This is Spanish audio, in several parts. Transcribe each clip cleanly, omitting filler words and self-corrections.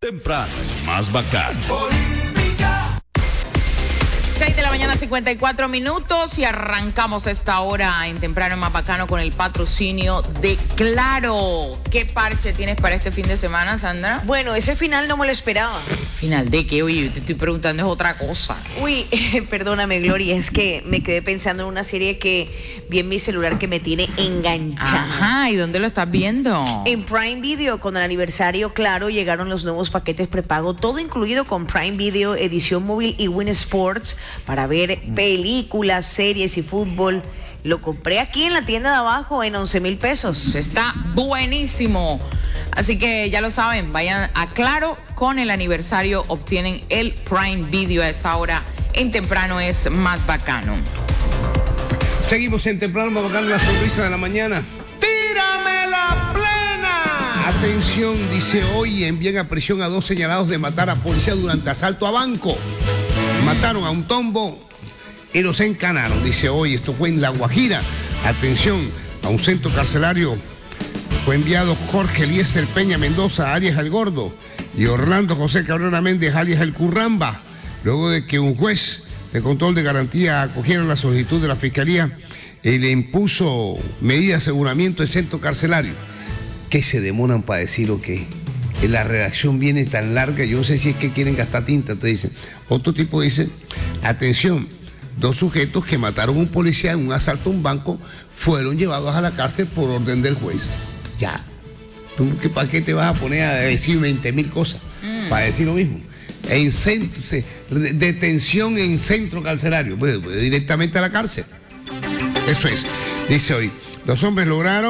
Temprano es más bacano. 6 de la mañana, 54 minutos, y arrancamos esta hora en Temprano Más Bacano con el patrocinio de Claro. ¿Qué parche tienes para este fin de semana, Sandra? Bueno, ese final no me lo esperaba. ¿Final de qué? Oye, yo te estoy preguntando, es otra cosa. Uy, perdóname, Gloria, es que me quedé pensando en una serie que vi en mi celular que me tiene enganchada. Ajá, ¿y dónde lo estás viendo? En Prime Video, con el aniversario, Claro, llegaron los nuevos paquetes prepago, todo incluido con Prime Video, edición móvil y Win Sports, para ver películas, series y fútbol. Lo compré aquí en la tienda de abajo en 11,000 pesos. Está buenísimo. Así que ya lo saben, vayan a Claro, con el aniversario obtienen el Prime Video a esa hora. En Temprano es Más Bacano. Seguimos en Temprano Más Bacano, la sonrisa de la mañana. ¡Tírame la plena! Atención, dice hoy, envían a prisión a 2 señalados de matar a policía durante asalto a banco. Mataron a un tombo y los encanaron, dice hoy. Esto fue en La Guajira. Atención, a un centro carcelario fue enviado Jorge Eliezer Peña Mendoza, alias El Gordo, y Orlando José Cabrera Méndez, alias El Curramba, luego de que un juez de control de garantía acogiera la solicitud de la Fiscalía y le impuso medida de aseguramiento en centro carcelario. ¿Qué se demoran para decir o qué? La redacción viene tan larga, yo no sé si es que quieren gastar tinta. Entonces dicen, otro tipo dice, atención, 2 sujetos que mataron a un policía en un asalto a un banco fueron llevados a la cárcel por orden del juez. Ya, ¿tú para qué te vas a poner a decir 20,000 cosas? Para decir lo mismo. En centro, detención en centro carcelario, pues, directamente a la cárcel. Eso es, dice hoy. Los hombres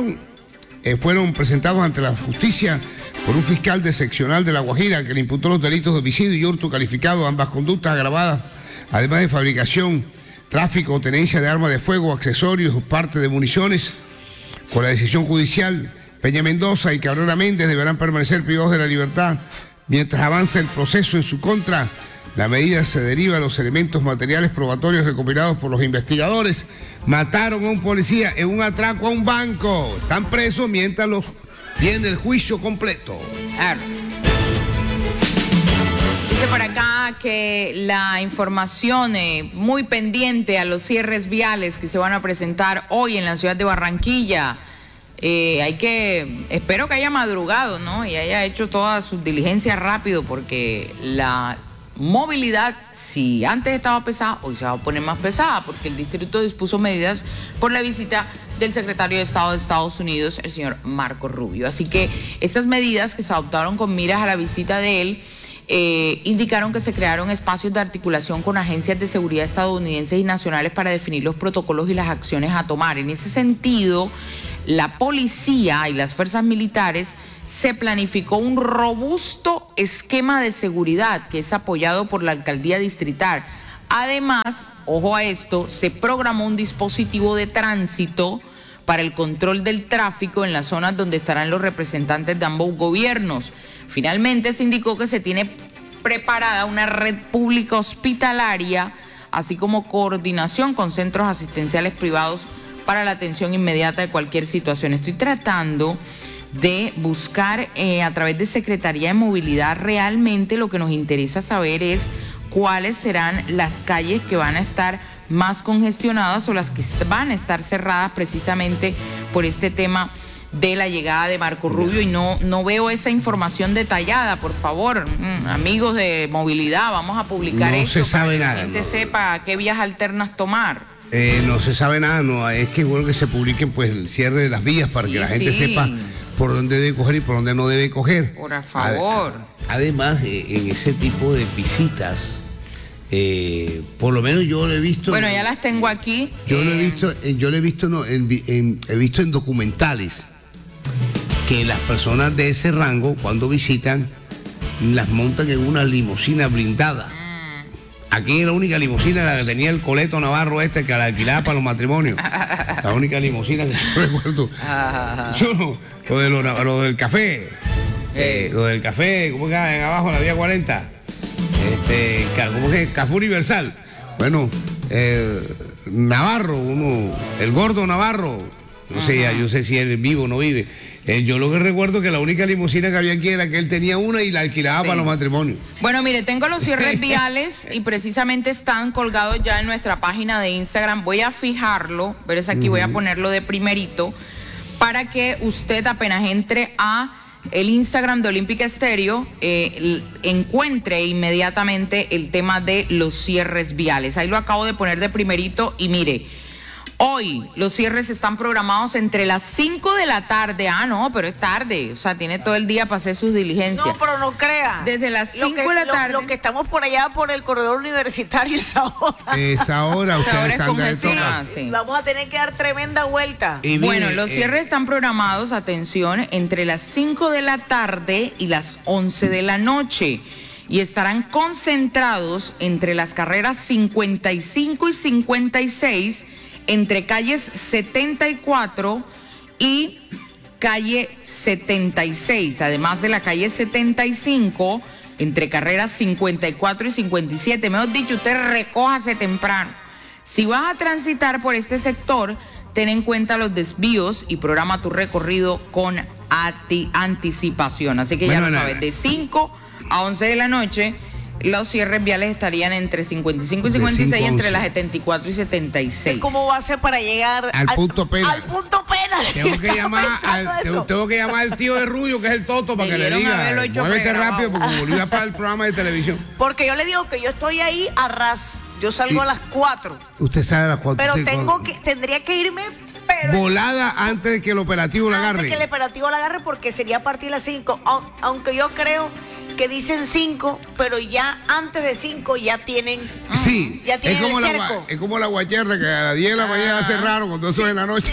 fueron presentados ante la justicia por un fiscal de seccional de La Guajira que le imputó los delitos de homicidio y hurto calificado, ambas conductas agravadas, además de fabricación, tráfico o tenencia de armas de fuego, accesorios o parte de municiones. Con la decisión judicial, Peña Mendoza y Cabrera Méndez deberán permanecer privados de la libertad mientras avanza el proceso en su contra. La medida se deriva de los elementos materiales probatorios recopilados por los investigadores. Mataron a un policía en un atraco a un banco. Están presos mientras viene el juicio completo. Dice por acá que la información muy pendiente a los cierres viales que se van a presentar hoy en la ciudad de Barranquilla. Espero que haya madrugado, ¿no? Y haya hecho todas sus diligencias rápido, porque la movilidad, si antes estaba pesada, hoy se va a poner más pesada, porque el distrito dispuso medidas por la visita del secretario de Estado de Estados Unidos, el señor Marco Rubio. Así que estas medidas que se adoptaron con miras a la visita de él, indicaron que se crearon espacios de articulación con agencias de seguridad estadounidenses y nacionales para definir los protocolos y las acciones a tomar. En ese sentido, la policía y las fuerzas militares se planificó un robusto esquema de seguridad que es apoyado por la alcaldía distrital. Además, ojo a esto, se programó un dispositivo de tránsito para el control del tráfico en las zonas donde estarán los representantes de ambos gobiernos. Finalmente, se indicó que se tiene preparada una red pública hospitalaria, así como coordinación con centros asistenciales privados para la atención inmediata de cualquier situación. Estoy tratando de buscar a través de Secretaría de Movilidad. Realmente lo que nos interesa saber es cuáles serán las calles que van a estar más congestionadas o las que van a estar cerradas precisamente por este tema de la llegada de Marco Rubio, y no veo esa información detallada. Por favor, amigos de movilidad, vamos a publicar esto. No se sabe nada. Que la gente sepa qué vías alternas tomar. No se sabe nada, no, es que es bueno que se publiquen pues el cierre de las vías para que la gente sepa por dónde debe coger y por dónde no debe coger. Por favor. Además, en ese tipo de visitas, por lo menos yo lo he visto. Bueno, ya las tengo aquí. Yo lo he visto, he visto en documentales que las personas de ese rango, cuando visitan, las montan en una limusina blindada. Aquí la única limusina la que tenía el Coleto Navarro que la alquilaba para los matrimonios. La única limusina que yo recuerdo. Yo no, lo del café. Lo del café, ¿cómo que en abajo en la vía 40? ¿Cómo que? Café Universal. Bueno, Navarro, el gordo Navarro. No sé, yo sé si él vive o no vive. Yo lo que recuerdo que la única limusina que había aquí era que él tenía una y la alquilaba para los matrimonios. Bueno, mire, tengo los cierres viales y precisamente están colgados ya en nuestra página de Instagram. Voy a fijarlo, verás aquí, voy a ponerlo de primerito para que usted apenas entre a el Instagram de Olímpica Estéreo encuentre inmediatamente el tema de los cierres viales. Ahí lo acabo de poner de primerito y mire, hoy los cierres están programados entre las 5 de la tarde. Ah, no, pero es tarde. O sea, tiene todo el día para hacer sus diligencias. No, pero no crea. Desde las 5 de la tarde. Lo que estamos por allá, por el corredor universitario, esa hora. Esa hora, ustedes están sí. Vamos a tener que dar tremenda vuelta. Y bueno, los cierres están programados, atención, entre las 5 de la tarde y las 11 de la noche. Y estarán concentrados entre las carreras 55 y 56, entre calles 74 y calle 76, además de la calle 75, entre carreras 54 y 57. Mejor dicho, usted recójase temprano. Si vas a transitar por este sector, ten en cuenta los desvíos y programa tu recorrido con anticipación. Así que ya lo sabes, de 5 a 11 de la noche, los cierres viales estarían entre 55 y 56, entre las 74 y 76. ¿Cómo va a ser para llegar al punto penal? Al punto penal. Tengo que llamar al tío de Rubio, que es el Toto, para que le diga, muévete rápido, porque volvió para el programa de televisión. Porque yo le digo que yo estoy ahí a ras. Yo salgo a las 4. Usted sale a las 4. Pero tendría que irme... volada antes de que el operativo la agarre. Antes que el operativo la agarre, porque sería a partir de las 5. Aunque yo creo que dicen 5, pero ya antes de 5 ya tienen. Sí, ya tienen es como el cerco. Es como la guayerra, que a las 10 de la mañana cerraron, cuando eso es en la noche.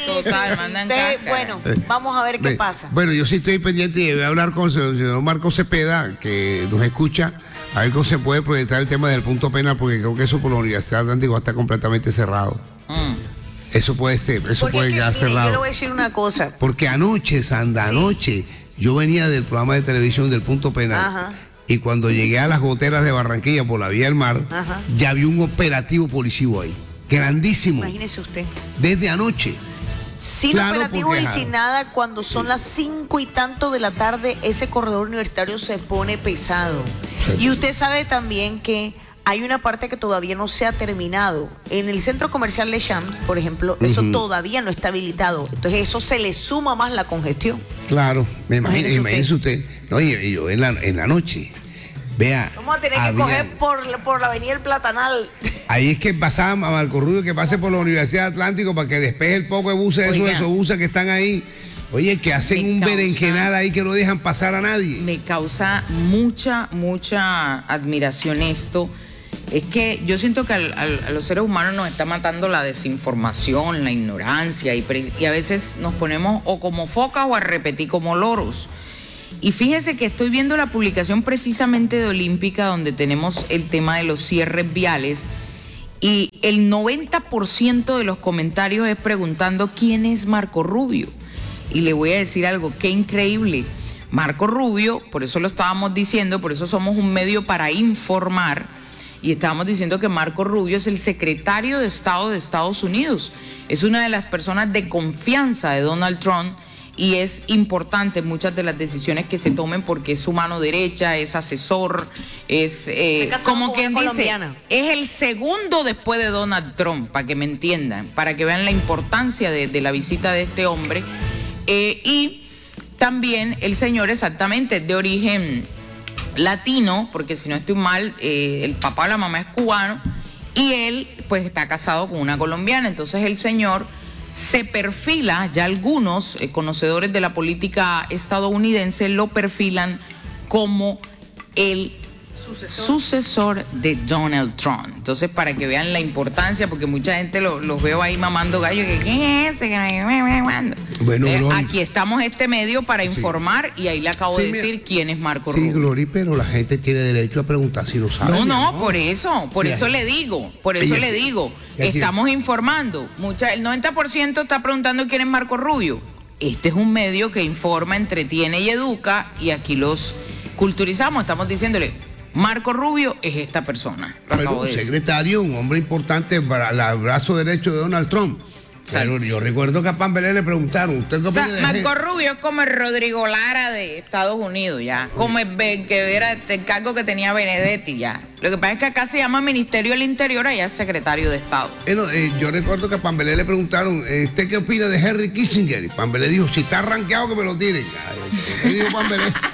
Bueno, vamos a ver qué pasa. Bueno, yo sí estoy pendiente y voy a hablar con el señor Marco Cepeda, que nos escucha, a ver cómo se puede proyectar el tema del punto penal, porque creo que eso por la Universidad Atlántico está completamente cerrado. Eso puede ser, eso puede quedar cerrado. Yo le voy a decir una cosa. Porque anoche, Sandra, anoche, yo venía del programa de televisión del Punto Penal. Y cuando llegué a las goteras de Barranquilla por la vía del mar, ya había un operativo policivo ahí. Grandísimo. Imagínese usted. Desde anoche. Sin operativo y sin nada, cuando son las 5 y tanto de la tarde, ese corredor universitario se pone pesado. Y usted sabe también que hay una parte que todavía no se ha terminado. En el centro comercial Le Champs, por ejemplo, eso todavía no está habilitado. Entonces eso se le suma más la congestión. Claro, imagínese usted. No, y yo en la noche, vea. Vamos a tener que coger por la avenida El Platanal. Ahí es que pasaba a Marco Rubio, que pase por la Universidad Atlántico para que despeje el poco de buses, esos buses que están ahí. Oye, que hacen un berenjenal ahí que no dejan pasar a nadie. Me causa mucha admiración esto. Es que yo siento que a los seres humanos nos está matando la desinformación, la ignorancia, y a veces nos ponemos o como focas o a repetir como loros. Y fíjese que estoy viendo la publicación precisamente de Olímpica, donde tenemos el tema de los cierres viales, y el 90% de los comentarios es preguntando quién es Marco Rubio. Y le voy a decir algo, qué increíble. Marco Rubio, por eso lo estábamos diciendo, por eso somos un medio para informar. Y estábamos diciendo que Marco Rubio es el secretario de Estado de Estados Unidos. Es una de las personas de confianza de Donald Trump y es importante muchas de las decisiones que se tomen porque es su mano derecha, es asesor, es como quien dice, es el segundo después de Donald Trump, para que me entiendan, para que vean la importancia de la visita de este hombre. Y también el señor exactamente de origen latino, porque si no estoy mal, el papá o la mamá es cubano y él pues está casado con una colombiana. Entonces el señor se perfila, ya algunos conocedores de la política estadounidense lo perfilan como el sucesor de Donald Trump. Entonces, para que vean la importancia, porque mucha gente los veo ahí mamando gallo, que ¿quién es ese? Bueno, aquí estamos este medio para informar y ahí le acabo de decir quién es Marco Rubio. Sí, Glory, pero la gente tiene derecho a preguntar si lo sabe. No, por eso le digo, estamos informando. El 90% está preguntando quién es Marco Rubio. Este es un medio que informa, entretiene y educa, y aquí los culturizamos, estamos diciéndole, Marco Rubio es esta persona. Bueno, un secretario, un hombre importante para el brazo derecho de Donald Trump. Pero yo recuerdo que a Pambelé le preguntaron, ¿usted qué O sea, opina de Marco Rubio es como el Rodrigo Lara de Estados Unidos, ya. Como el que era el cargo que tenía Benedetti, ya. Lo que pasa es que acá se llama Ministerio del Interior, allá es secretario de Estado. Yo recuerdo que a Pambelé le preguntaron, ¿usted qué opina de Henry Kissinger? Y Pambelé dijo, si está rankeado que me lo tiren. ¿Qué dijo Pambelé?